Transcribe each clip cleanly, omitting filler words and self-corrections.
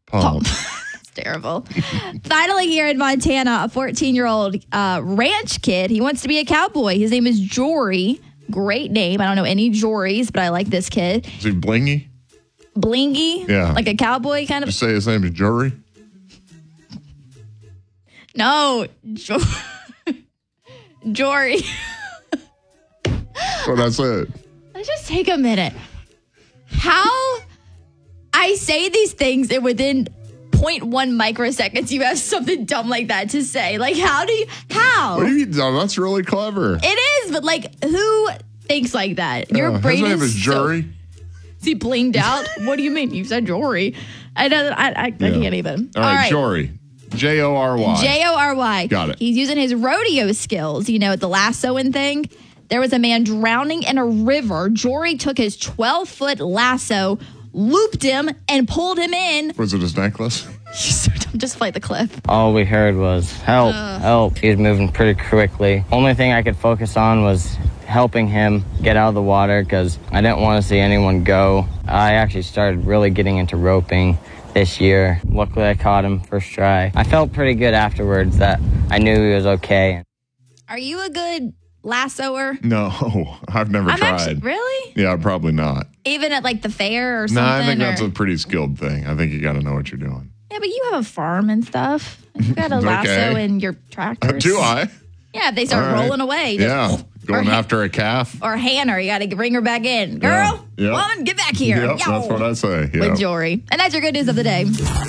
Pump. It's terrible. Finally, here in Montana, a 14-year-old ranch kid. He wants to be a cowboy. His name is Jory. Great name. I don't know any Jorys, but I like this kid. Is he blingy? Blingy? Yeah. Like a cowboy kind of? Did you say his name is Jory? No. Jory. That's what I said. Let's just take a minute. How I say these things and within 0.1 microseconds you have something dumb like that to say. Like, how? What do you mean? Oh, that's really clever. It is, but like, who thinks like that? Your brain his name is is Jory. Is he blinged out? What do you mean? You said Jory. I can't even. All right, Jory. Jory. Jory. Got it. He's using his rodeo skills, the lassoing thing. There was a man drowning in a river. Jory took his 12-foot lasso, looped him, and pulled him in. Was it his necklace? Just play the clip. All we heard was, help, help. He was moving pretty quickly. Only thing I could focus on was helping him get out of the water because I didn't want to see anyone go. I actually started really getting into roping this year. Luckily, I caught him first try. I felt pretty good afterwards that I knew he was okay. Are you a good lassoer? No, I've never tried. Really? Yeah, probably not. Even at like the fair or something? No, I think that's a pretty skilled thing. I think you got to know what you're doing. Yeah, but you have a farm and stuff. You got a lasso in your tractors. Do I? Yeah, if they start rolling away. Going after a calf. Or Hannah, you got to bring her back in. Girl, woman, get back here. Yep, that's what I say. Yep. With Jory. And that's your good news of the day.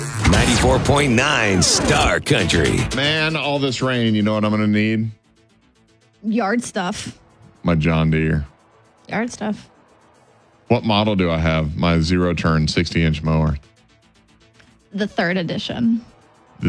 94.9 Star Country. Man, all this rain, you know what I'm going to need? Yard stuff. My John Deere. Yard stuff. What model do I have? My zero-turn 60-inch mower. The 3rd edition. The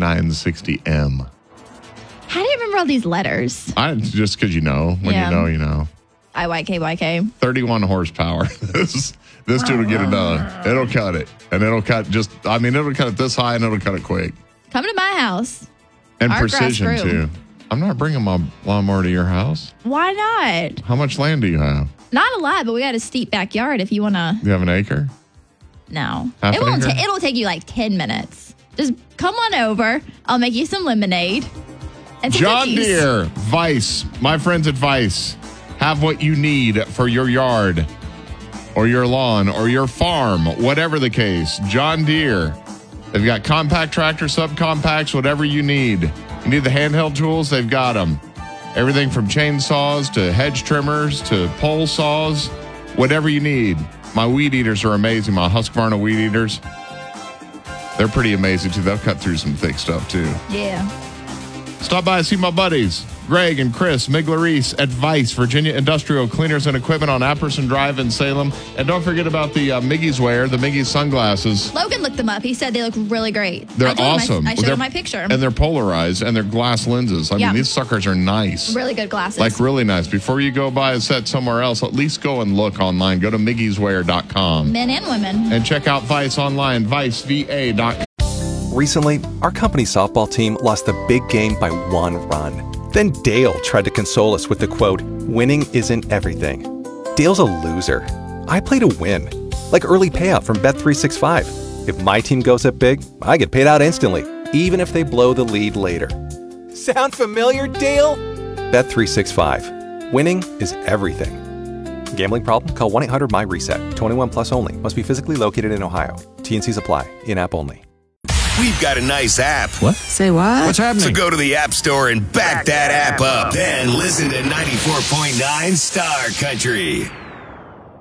Z960M. How do you remember all these letters? Just because you know. When you know, you know. IYKYK. 31 horsepower. This dude will get it done. It'll cut it. And it'll cut it'll cut it this high and it'll cut it quick. Come to my house. And Our precision, grass grew. too. I'm not bringing my lawnmower to your house. Why not? How much land do you have? Not a lot, but we got a steep backyard if you want to. You have an acre? No. Half an acre? It'll take you like 10 minutes. Just come on over. I'll make you some lemonade. And some John cookies. Deere, Vice, my friends at Vice, have what you need for your yard or your lawn or your farm, whatever the case. John Deere. They've got compact tractors, subcompacts, whatever you need. You need the handheld tools, they've got them. Everything from chainsaws to hedge trimmers to pole saws, whatever you need. My weed eaters are amazing. My Husqvarna weed eaters, they're pretty amazing too. They'll cut through some thick stuff too. Yeah. Stop by and see my buddies, Greg and Chris Miglaris at Vice, Virginia Industrial Cleaners and Equipment on Apperson Drive in Salem. And don't forget about the Miggy's wear, the Miggy's sunglasses. Logan looked them up. He said they look really great. They're awesome. I showed him my picture. And they're polarized and they're glass lenses. I mean, these suckers are nice. Really good glasses. Like really nice. Before you go buy a set somewhere else, at least go and look online. Go to miggy'swear.com. Men and women. And check out Vice online, viceva.com. Recently, our company softball team lost the big game by 1 run. Then Dale tried to console us with the quote, "Winning isn't everything." Dale's a loser. I play to win. Like early payout from Bet365. If my team goes up big, I get paid out instantly, even if they blow the lead later. Sound familiar, Dale? Bet365. Winning is everything. Gambling problem? Call 1-800-MY-RESET. 21 plus only. Must be physically located in Ohio. T&Cs apply. In-app only. We've got a nice app. What? Say what? What's happening? So go to the App Store and back that app up. Then listen to 94.9 Star Country.